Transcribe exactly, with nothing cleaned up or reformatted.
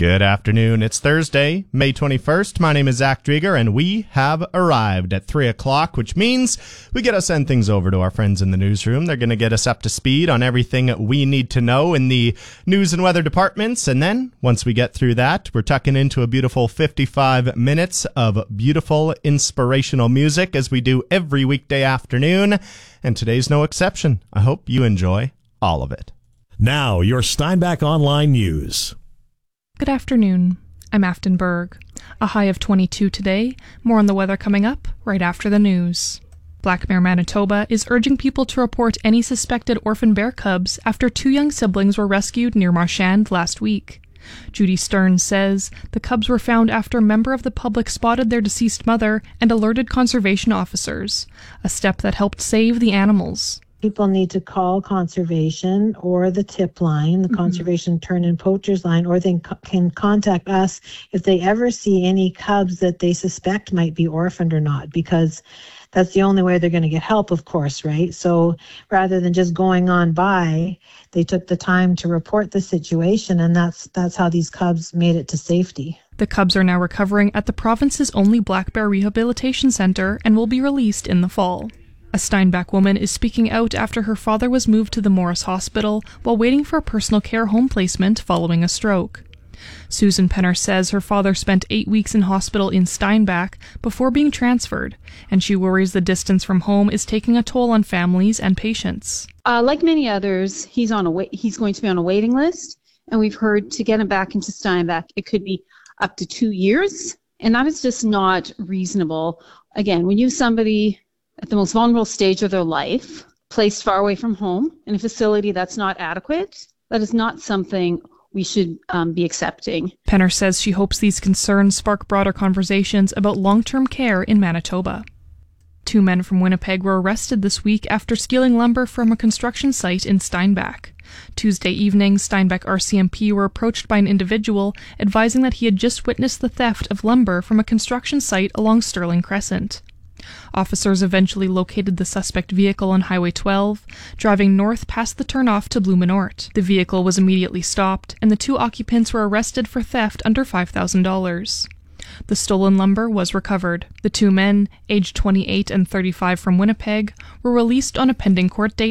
Good afternoon. It's Thursday, May twenty-first. My name is Zach Drieger, and we have arrived at three o'clock, which means we get to send things over to our friends in the newsroom. They're going to get us up to speed on everything we need to know in the news and weather departments. And then, once we get through that, we're tucking into a beautiful fifty-five minutes of beautiful, inspirational music, as we do every weekday afternoon. And today's no exception. I hope you enjoy all of it. Now, your Steinbach Online News. Good afternoon. I'm Afton Berg. A high of twenty-two today. More on the weather coming up right after the news. Black Bear Manitoba is urging people to report any suspected orphan bear cubs after two young siblings were rescued near Marchand last week. Judy Stern says the cubs were found after a member of the public spotted their deceased mother and alerted conservation officers, a step that helped save the animals. People need to call conservation or the tip line, the mm-hmm. conservation turn and poachers line, or they co- can contact us if they ever see any cubs that they suspect might be orphaned or not, because that's the only way they're going to get help, of course, right? So rather than just going on by, they took the time to report the situation, and that's that's how these cubs made it to safety. The cubs are now recovering at the province's only black bear rehabilitation center and will be released in the fall. A Steinbach woman is speaking out after her father was moved to the Morris Hospital while waiting for a personal care home placement following a stroke. Susan Penner says her father spent eight weeks in hospital in Steinbach before being transferred, and she worries the distance from home is taking a toll on families and patients. Uh, like many others, he's on a wait- he's going to be on a waiting list, and we've heard to get him back into Steinbach, it could be up to two years, and that is just not reasonable. Again, when you have somebody at the most vulnerable stage of their life, placed far away from home, in a facility that's not adequate, that is not something we should um, be accepting. Penner says she hopes these concerns spark broader conversations about long-term care in Manitoba. Two men from Winnipeg were arrested this week after stealing lumber from a construction site in Steinbach. Tuesday evening, Steinbach R C M P were approached by an individual advising that he had just witnessed the theft of lumber from a construction site along Sterling Crescent. Officers eventually located the suspect vehicle on Highway twelve, driving north past the turnoff to Blumenort. The vehicle was immediately stopped, and the two occupants were arrested for theft under five thousand dollars. The stolen lumber was recovered. The two men, aged twenty-eight and thirty-five from Winnipeg, were released on a pending court date